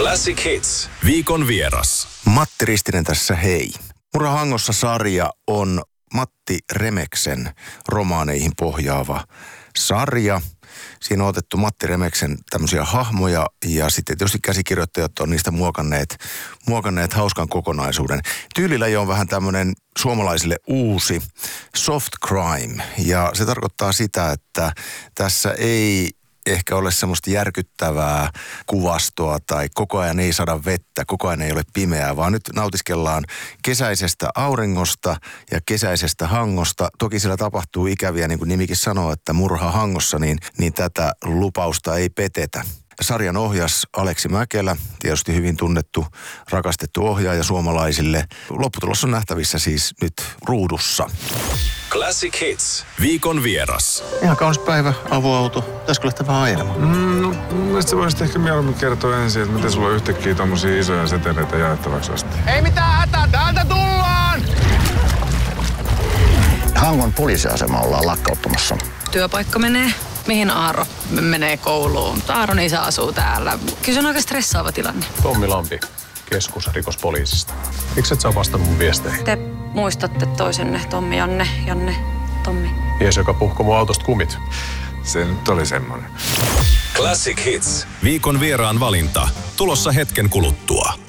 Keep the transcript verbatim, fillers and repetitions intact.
Classic Hits. Viikon vieras. Matti Ristinen tässä, hei. Murha Hangossa-sarja on Matti Remeksen romaaneihin pohjaava sarja. Siinä on otettu Matti Remeksen tämmöisiä hahmoja ja sitten tietysti käsikirjoittajat on niistä muokanneet, muokanneet hauskan kokonaisuuden. Tyylilaji on vähän tämmöinen suomalaisille uusi soft crime ja se tarkoittaa sitä, että tässä ei ehkä ole semmoista järkyttävää kuvastoa tai koko ajan ei saada vettä, koko ajan ei ole pimeää, vaan nyt nautiskellaan kesäisestä auringosta ja kesäisestä Hangosta. Toki siellä tapahtuu ikäviä, niin kuin nimikin sanoo, että murha Hangossa, niin, niin tätä lupausta ei petetä. Sarjan ohjas Aleksi Mäkelä, tietysti hyvin tunnettu, rakastettu ohjaaja suomalaisille. Lopputulos on nähtävissä siis nyt ruudussa. Classic Hits. Viikon vieras. Ihan kaunis päivä, avoauto. Pitäisikö lähteä vähän ajelemaan? Mm, no, mun mielestä sä voisit ehkä mieluummin kertoa ensin, että miten sulla on yhtäkkiä tommosia isoja seteleitä jaettavaksi asti. Ei mitään hätää, täältä tullaan! Hangon poliisiasema ollaan lakkauttamassa. Työpaikka menee. Mihin Aaro menee kouluun? Aaron isä asuu täällä. Kyllä se on aika stressaava tilanne. Tommi Lampi, keskusrikospoliisista. Miksi et sä vastannut mun viesteihin? Te muistatte toisenne, Tommi, Janne, Janne, Tommi. Mies, joka puhkoi mun autosta kumit. Se nyt oli semmonen. Classic Hits. Viikon vieraan valinta. Tulossa hetken kuluttua.